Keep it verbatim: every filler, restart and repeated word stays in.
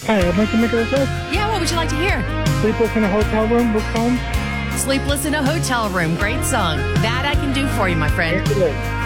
Hi, I'd like to make a request. Yeah, what would you like to hear? Sleepless in a Hotel Room, book home. Sleepless in a Hotel Room. Great song. That I can do for you, my friend. Yes, it is.